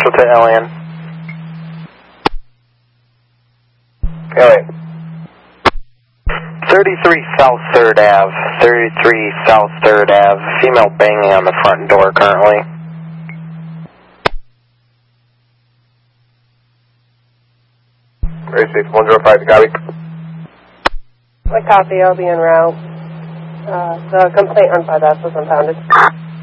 Central to Alien. Alien. 33 South 3rd Ave. 33 South 3rd Ave. Female banging on the front door currently. Very safe, 105 to copy. My copy, I'll be en route. The complaint on 5S was impounded.